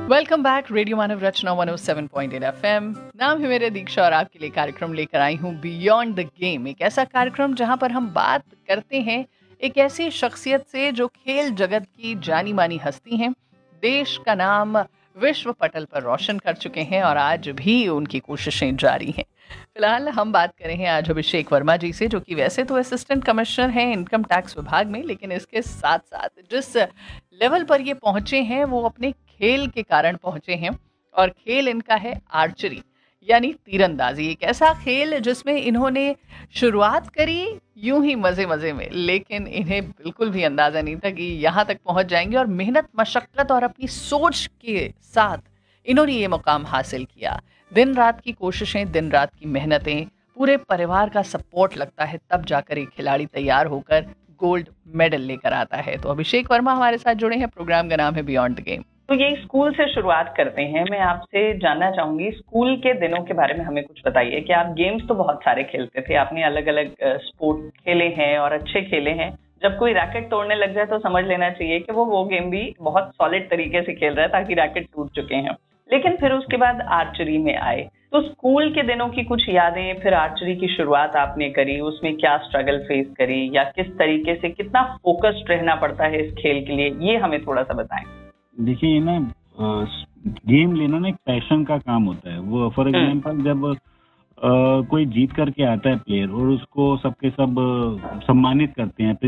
Welcome back radio मानव रचना 107.8 FM. नाम है मेरे दीक्षा और आपके लिए कार्यक्रम लेकर आई हूँ बियॉन्ड द गेम, एक ऐसा कार्यक्रम जहाँ पर हम बात करते हैं एक ऐसी शख्सियत से जो खेल जगत की जानी मानी हस्ती हैं, देश का नाम विश्व पटल पर रोशन कर चुके हैं और आज भी उनकी कोशिशें जारी हैं। फिलहाल हम बात करें हैं आज अभिषेक वर्मा जी से, जो कि वैसे तो असिस्टेंट कमिश्नर हैं इनकम टैक्स विभाग में, लेकिन इसके साथ साथ जिस लेवल पर ये पहुंचे हैं वो अपने खेल के कारण पहुंचे हैं। और खेल इनका है आर्चरी यानी तीरंदाजी, एक ऐसा खेल जिसमें इन्होंने शुरुआत करी यूं ही मजे मजे में, लेकिन इन्हें बिल्कुल भी अंदाजा नहीं था कि यहाँ तक पहुंच जाएंगे। और मेहनत मशक्कत और अपनी सोच के साथ इन्होंने ये मुकाम हासिल किया। दिन रात की कोशिशें, दिन रात की मेहनतें, पूरे परिवार का सपोर्ट लगता है, तब जाकर एक खिलाड़ी तैयार होकर गोल्ड मेडल लेकर आता है। तो अभिषेक वर्मा हमारे साथ जुड़े हैं, प्रोग्राम का नाम है बियॉन्ड द गेम। तो ये स्कूल से शुरुआत करते हैं। मैं आपसे जानना चाहूंगी, स्कूल के दिनों के बारे में हमें कुछ बताइए कि आप गेम्स तो बहुत सारे खेलते थे, आपने अलग अलग स्पोर्ट खेले हैं और अच्छे खेले हैं। जब कोई रैकेट तोड़ने लग जाए तो समझ लेना चाहिए कि वो गेम भी बहुत सॉलिड तरीके से खेल रहा है, ताकि रैकेट टूट चुके हैं। लेकिन फिर उसके बाद आर्चरी में आए, तो स्कूल के दिनों की कुछ यादें, फिर आर्चरी की शुरुआत आपने करी, उसमें क्या स्ट्रगल फेस करी या किस तरीके से कितना फोकस्ड रहना पड़ता है इस खेल के लिए, ये हमें थोड़ा सा बताएं। देखिए, ये ना गेम लेना ना एक पैशन का काम होता है। वो फॉर एग्जांपल जब कोई जीत करके आता है प्लेयर और उसको सबके सब सम्मानित करते हैं,